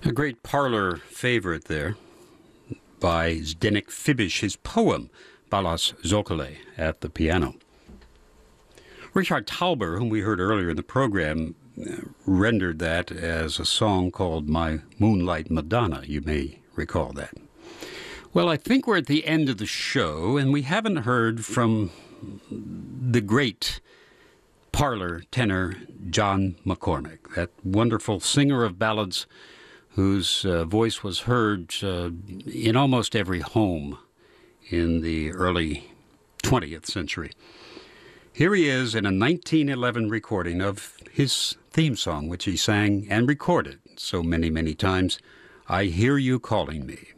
A great parlor favorite there by Zdeněk Fibiš, his poem, Balas Zokole, at the piano. Richard Tauber, whom we heard earlier in the program, rendered that as a song called My Moonlight Madonna. You may recall that. Well, I think we're at the end of the show, and we haven't heard from the great parlor tenor John McCormack, that wonderful singer of ballads whose voice was heard in almost every home in the early 20th century. Here he is in a 1911 recording of his theme song, which he sang and recorded so many, many times, I Hear You Calling Me.